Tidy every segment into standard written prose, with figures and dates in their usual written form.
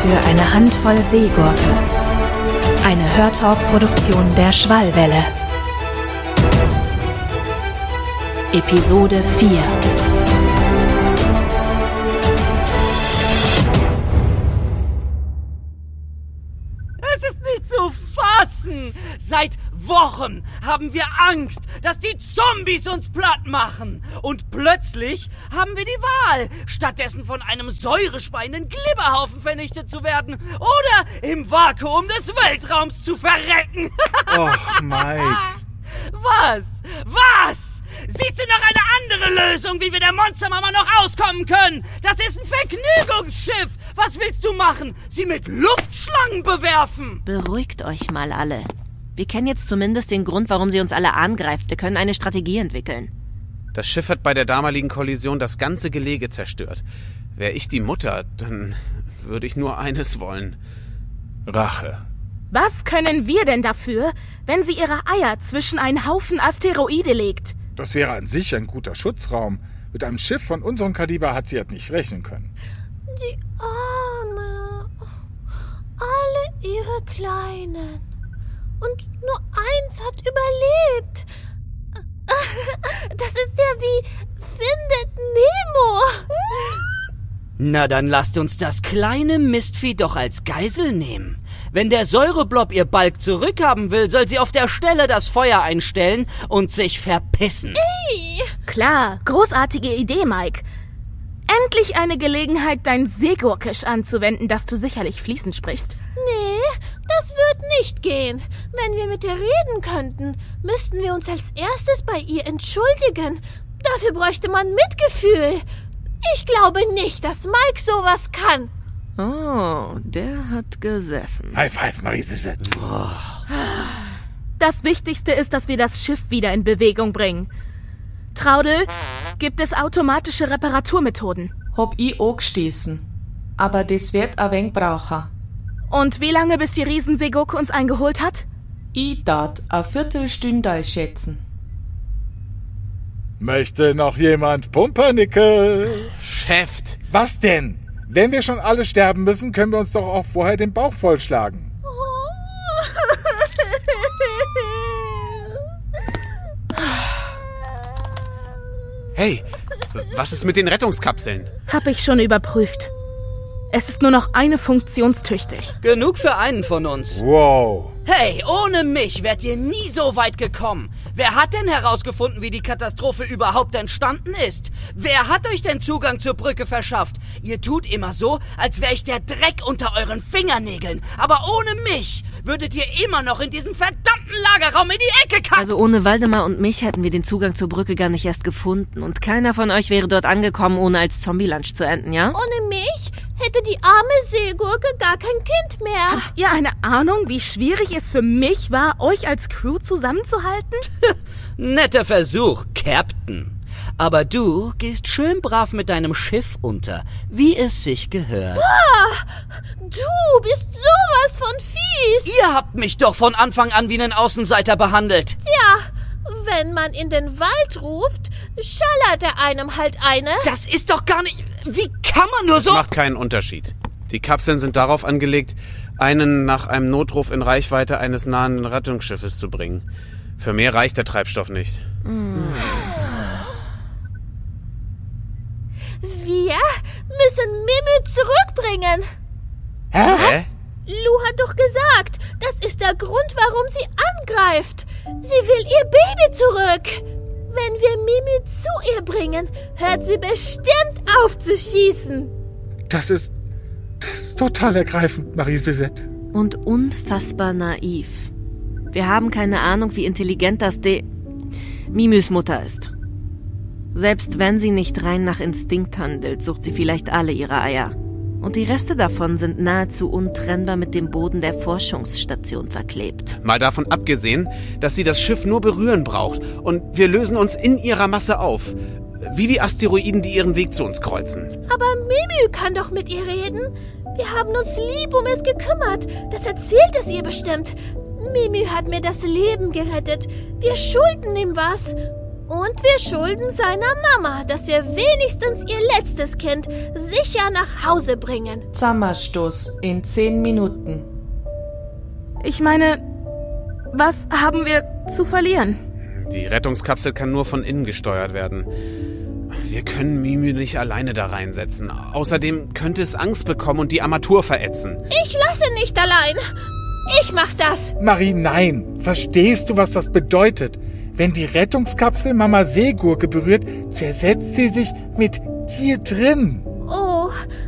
für eine Handvoll Seegurke. Eine Hörtalk-Produktion der Schwallwelle. Episode 4. Es ist nicht zu fassen! Seit Wochen haben wir Angst, dass die Zombies uns platt machen. Und plötzlich haben wir die Wahl, stattdessen von einem säurespeienden Glibberhaufen vernichtet zu werden oder im Vakuum des Weltraums zu verrecken. Och, Mike. Was? Siehst du noch eine andere Lösung, wie wir der Monstermama noch auskommen können? Das ist ein Vergnügungsschiff. Was willst du machen? Sie mit Luftschlangen bewerfen? Beruhigt euch mal alle. Wir kennen jetzt zumindest den Grund, warum sie uns alle angreift. Wir können eine Strategie entwickeln. Das Schiff hat bei der damaligen Kollision das ganze Gelege zerstört. Wäre ich die Mutter, dann würde ich nur eines wollen. Rache. Was können wir denn dafür, wenn sie ihre Eier zwischen einen Haufen Asteroide legt? Das wäre an sich ein guter Schutzraum. Mit einem Schiff von unserem Kaliber hat sie halt nicht rechnen können. Die Arme. Alle ihre Kleinen. Und nur eins hat überlebt. Das ist ja wie Findet Nemo. Na, dann lasst uns das kleine Mistvieh doch als Geisel nehmen. Wenn der Säureblob ihr Balg zurückhaben will, soll sie auf der Stelle das Feuer einstellen und sich verpissen. Klar, großartige Idee, Mike. Endlich eine Gelegenheit, dein Seegurkisch anzuwenden, das du sicherlich fließend sprichst. Nee, das wird nicht gehen. Wenn wir mit ihr reden könnten, müssten wir uns als erstes bei ihr entschuldigen. Dafür bräuchte man Mitgefühl. Ich glaube nicht, dass Mike sowas kann. Oh, der hat gesessen. High five, Marie-Sisette. Das Wichtigste ist, dass wir das Schiff wieder in Bewegung bringen. Traudel, gibt es automatische Reparaturmethoden? Hab ich angestiessen. Aber das wird ein wenig brauchen. Und wie lange, bis die Riesenseegurke uns eingeholt hat? Ich tat eine Viertelstunde schätzen. Möchte noch jemand Pumpernickel? Schäft. Was denn? Wenn wir schon alle sterben müssen, können wir uns doch auch vorher den Bauch vollschlagen. Hey, was ist mit den Rettungskapseln? Hab ich schon überprüft. Es ist nur noch eine funktionstüchtig. Genug für einen von uns. Wow. Hey, ohne mich wärt ihr nie so weit gekommen. Wer hat denn herausgefunden, wie die Katastrophe überhaupt entstanden ist? Wer hat euch denn Zugang zur Brücke verschafft? Ihr tut immer so, als wäre ich der Dreck unter euren Fingernägeln. Aber ohne mich würdet ihr immer noch in diesem verdammten Lagerraum in die Ecke kacken. Also ohne Waldemar und mich hätten wir den Zugang zur Brücke gar nicht erst gefunden. Und keiner von euch wäre dort angekommen, ohne als Zombie-Lunch zu enden, ja? Ohne mich hätte die arme Seegurke gar kein Kind mehr. Habt ihr eine Ahnung, wie schwierig es für mich war, euch als Crew zusammenzuhalten? Netter Versuch, Captain. Aber du gehst schön brav mit deinem Schiff unter, wie es sich gehört. Du bist sowas von fies. Ihr habt mich doch von Anfang an wie einen Außenseiter behandelt. Tja, wenn man in den Wald ruft, schallert er einem halt eine. Das ist doch gar nicht... Wie kann man nur so... Das macht keinen Unterschied. Die Kapseln sind darauf angelegt, einen nach einem Notruf in Reichweite eines nahen Rettungsschiffes zu bringen. Für mehr reicht der Treibstoff nicht. Wir müssen Mimi zurückbringen. Hä? Lou hat doch gesagt, das ist der Grund, warum sie angreift. Sie will ihr Baby zurück. Wenn wir Mimi zu ihr bringen, hört sie bestimmt auf zu schießen. Das ist total ergreifend, Marie-Sisette. Und unfassbar naiv. Wir haben keine Ahnung, wie intelligent das Mimys Mutter ist. Selbst wenn sie nicht rein nach Instinkt handelt, sucht sie vielleicht alle ihre Eier. Und die Reste davon sind nahezu untrennbar mit dem Boden der Forschungsstation verklebt. Mal davon abgesehen, dass sie das Schiff nur berühren braucht und wir lösen uns in ihrer Masse auf. Wie die Asteroiden, die ihren Weg zu uns kreuzen. Aber Mimi kann doch mit ihr reden. Wir haben uns lieb um es gekümmert. Das erzählt es ihr bestimmt. Mimi hat mir das Leben gerettet. Wir schulden ihm was. Und wir schulden seiner Mama, dass wir wenigstens ihr letztes Kind sicher nach Hause bringen. Sommerstoß in 10 Minuten. Ich meine, was haben wir zu verlieren? Die Rettungskapsel kann nur von innen gesteuert werden. Wir können Mimi nicht alleine da reinsetzen. Außerdem könnte es Angst bekommen und die Armatur verätzen. Ich lasse nicht allein. Ich mach das. Marie, nein. Verstehst du, was das bedeutet? Wenn die Rettungskapsel Mama Seegurke berührt, zersetzt sie sich mit dir drin. Oh,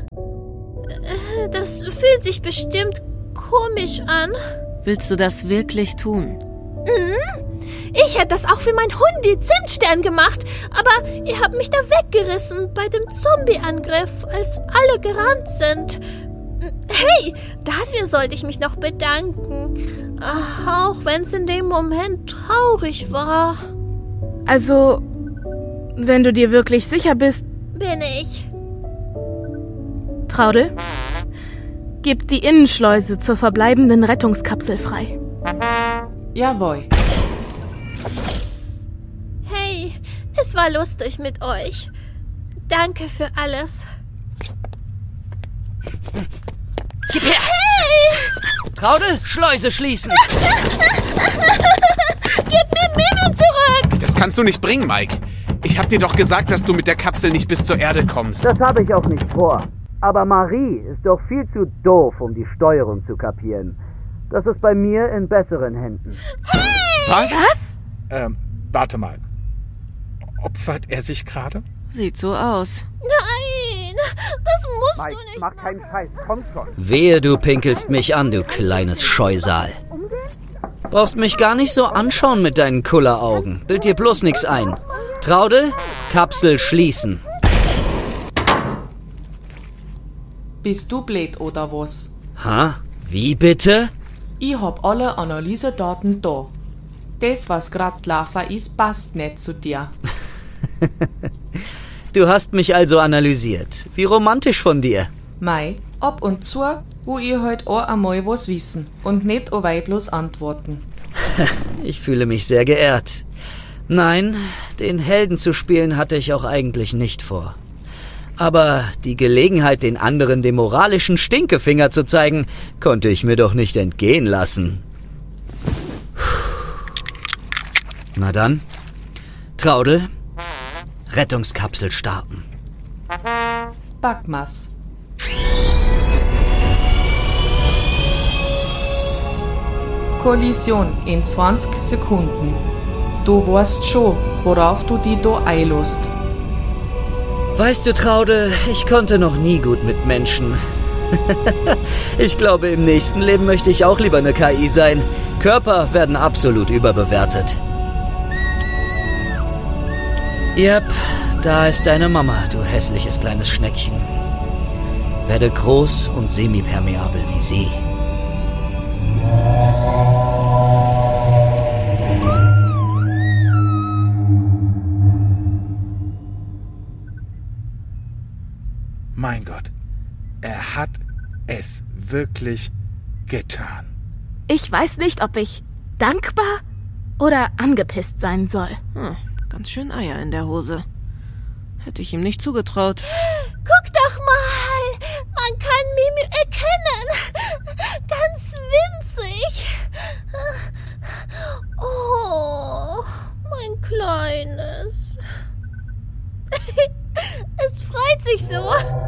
das fühlt sich bestimmt komisch an. Willst du das wirklich tun? Ich hätte das auch für mein Hundi Zimtstern gemacht, aber ihr habt mich da weggerissen bei dem Zombie-Angriff, als alle gerannt sind. Hey, dafür sollte ich mich noch bedanken, auch wenn es in dem Moment traurig war. Also, wenn du dir wirklich sicher bist... Bin ich. Traudel, gib die Innenschleuse zur verbleibenden Rettungskapsel frei. Jawohl. Hey, es war lustig mit euch. Danke für alles. Gib her! Hey! Traudel, Schleuse schließen! Gib mir Mimi zurück! Das kannst du nicht bringen, Mike. Ich hab dir doch gesagt, dass du mit der Kapsel nicht bis zur Erde kommst. Das habe ich auch nicht vor. Aber Marie ist doch viel zu doof, um die Steuerung zu kapieren. Das ist bei mir in besseren Händen. Was? Warte mal. Opfert er sich gerade? Sieht so aus. Nein, das musst Mike, du nicht mach keinen Scheiß, komm schon. Wehe, du pinkelst mich an, du kleines Scheusal. Brauchst mich gar nicht so anschauen mit deinen Kulleraugen. Bild dir bloß nix ein. Traudel, Kapsel schließen. Bist du blöd oder was? Ha? Wie bitte? Ich hab alle Analysedaten da. Das, was grad gelaufen ist, passt nicht zu dir. Du hast mich also analysiert. Wie romantisch von dir. Mei, ab und zu, wo ihr halt auch einmal was wissen und nicht auch bloß antworten. Ich fühle mich sehr geehrt. Nein, den Helden zu spielen hatte ich auch eigentlich nicht vor. Aber die Gelegenheit, den anderen den moralischen Stinkefinger zu zeigen, konnte ich mir doch nicht entgehen lassen. Na dann, Traudel, Rettungskapsel starten. Backmas. Kollision in 20 Sekunden. Du weißt schon, worauf du die da einlässt. Weißt du, Traudel, ich konnte noch nie gut mit Menschen. Ich glaube, im nächsten Leben möchte ich auch lieber eine KI sein. Körper werden absolut überbewertet. Yep, da ist deine Mama, du hässliches kleines Schneckchen. Werde groß und semipermeabel wie sie. Mein Gott, er hat es wirklich getan. Ich weiß nicht, ob ich dankbar oder angepisst sein soll. Ganz schön Eier in der Hose. Hätte ich ihm nicht zugetraut. Guck doch mal! Man kann Mimi erkennen! Ganz winzig! Oh, mein Kleines. Es freut sich so.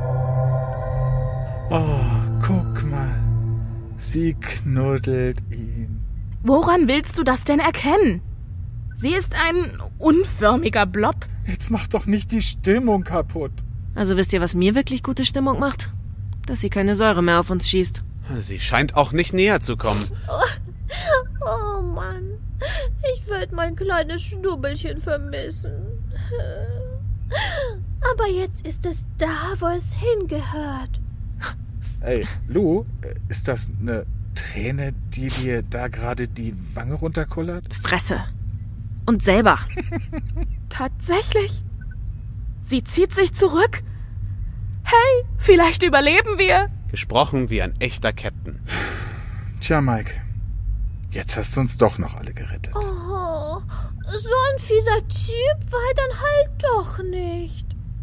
Oh, guck mal. Sie knuddelt ihn. Woran willst du das denn erkennen? Sie ist ein unförmiger Blob. Jetzt mach doch nicht die Stimmung kaputt. Also wisst ihr, was mir wirklich gute Stimmung macht? Dass sie keine Säure mehr auf uns schießt. Sie scheint auch nicht näher zu kommen. Oh Mann, ich werde mein kleines Schnubbelchen vermissen. Aber jetzt ist es da, wo es hingehört. Ey, Lou, ist das eine Träne, die dir da gerade die Wange runterkullert? Fresse. Und selber. Tatsächlich? Sie zieht sich zurück? Hey, vielleicht überleben wir. Gesprochen wie ein echter Captain. Tja, Mike, Jetzt hast du uns doch noch alle gerettet. Oh, so ein fieser Typ war er dann halt doch nicht.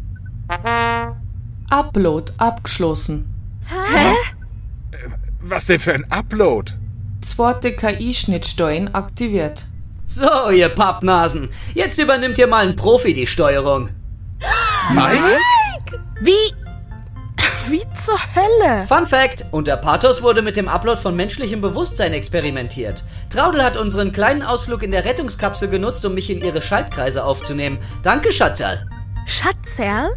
Upload abgeschlossen. Hä? Was denn für ein Upload? Zweite KI-Schnittsteuern aktiviert. So, ihr Pappnasen, jetzt übernimmt hier mal ein Profi die Steuerung. Mike? Wie zur Hölle? Fun Fact, unter Pathos wurde mit dem Upload von menschlichem Bewusstsein experimentiert. Traudel hat unseren kleinen Ausflug in der Rettungskapsel genutzt, um mich in ihre Schaltkreise aufzunehmen. Danke, Schatzerl. Schatzerl?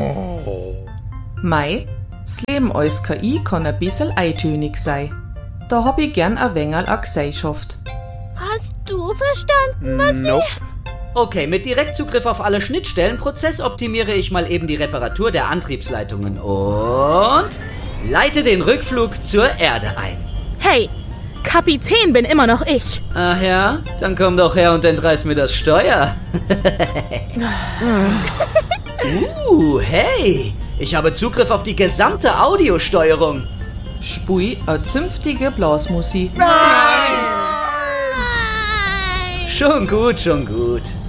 Mei, das Leben als KI kann ein bisschen eintönig sein. Da hab ich gern ein wenig eine Gesellschaft. Hast du verstanden, was Nope. Okay, mit Direktzugriff auf alle Schnittstellen prozessoptimiere ich mal eben die Reparatur der Antriebsleitungen und leite den Rückflug zur Erde ein. Hey, Kapitän bin immer noch ich. Ach ja? Dann komm doch her und entreiß mir das Steuer. Hey, ich habe Zugriff auf die gesamte Audiosteuerung. Spui eine zünftige Blasmusik. Schon gut, schon gut.